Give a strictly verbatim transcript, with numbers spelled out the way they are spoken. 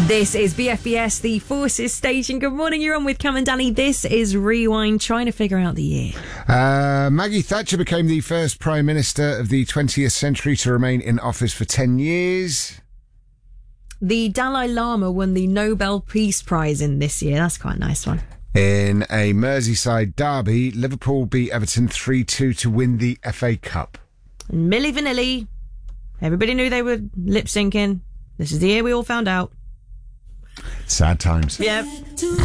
This is B F B S, the Forces Station. Good morning, you're on with Cam and Danny. This is Rewind, trying to figure out the year. Uh, Maggie Thatcher became the first Prime Minister of the twentieth century to remain in office for ten years. The Dalai Lama won the Nobel Peace Prize in this year. That's quite a nice one. In a Merseyside derby, Liverpool beat Everton three two to win the F A Cup. And Milli Vanilli, everybody knew they were lip syncing. This is the year we all found out. Sad times. Yep.